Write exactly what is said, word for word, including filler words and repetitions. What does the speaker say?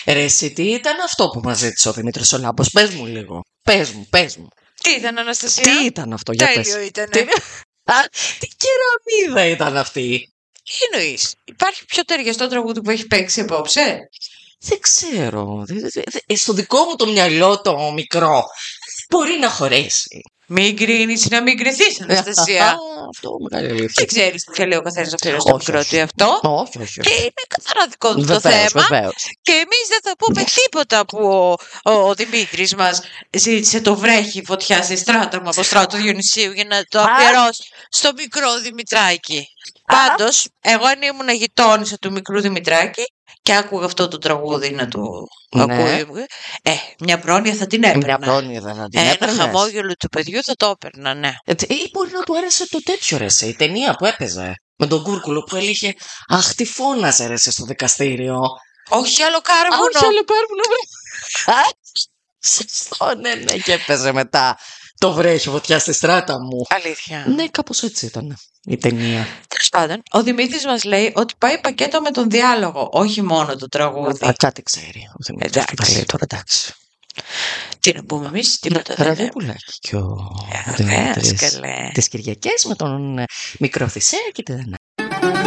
Ρε εσύ, τι ήταν αυτό που μας ζήτησε ο Δημήτρης ο Λάμπος? Πες μου λίγο. Πες μου, πες μου. Τι ήταν, Αναστασία? Τι ήταν αυτό, για πες. Τέλειο ήτανε. Τι, Α, τι κεραμίδα ήταν αυτή. Τι εννοείς? Υπάρχει πιο ταιριαστό τραγούδι που έχει παίξει απόψε? Δεν ξέρω. Δε- δε- δε- Στο δικό μου το μυαλό το μικρό μπορεί να χωρέσει. Μην κρίνεις, να μην κρυθείς, Αναστασία. Α, αυτό μεγάλη αλήθεια. Δεν ξέρεις τι θέλει ο καθένας να αφιερώσει το Όχι, μικρό όχι. του εαυτό. Όχι, όχι, Και όχι. είναι καθαρά δικό του το Βεβαίως, θέμα. βεβαίως. Και εμείς δεν θα πούμε τίποτα που ο, ο, ο Δημήτρης μας ζήτησε το βρέχει φωτιά στη στράτα μου από στράτο Διονυσίου για να το αφιερώσει στο μικρό Δημητράκη. Πάντως, εγώ αν ήμουν γειτόνισσα του μικρού Δημητράκη και άκουγα αυτό το τραγούδι να το Ναι. ακούει, ε, μια πρόνοια θα την έπαιρνα. Μια πρόνοια δεν θα την Ένα έπαιρνες. χαμόγελο του παιδιού θα το έπαιρνα, ναι. Έτσι, ή μπορεί να του άρεσε το τέτοιο ρε σε, η ταινία που έπαιζε. Με τον Κούρκουλο που έλεγε αχ τι φώναζε ρε σε στο δικαστήριο. Όχι άλλο κάρβουνο. Όχι άλλο κάρβουνο. Σωστό, ναι, ναι, και έπαιζε μετά το βρέχει φωτιά στη στράτα μου. Αλήθεια. Ναι, κάπως έτσι ήταν η ταινία. Τέλος πάντων, ο Δημήτρης μας λέει ότι πάει πακέτο με τον διάλογο, όχι μόνο το τραγούδι. Α, κάτι ξέρει. ο Δημήτρης Εντάξει. που τα λέει τώρα, εντάξει. Τι να πούμε εμείς, τίποτα δεν Ρε είναι. δεν πουλάκι και ο Ε, βεβαίως, Δημήτρης. καλέ. Τις Κυριακές με τον ε, μικρό Θησέα και τη Δανάη.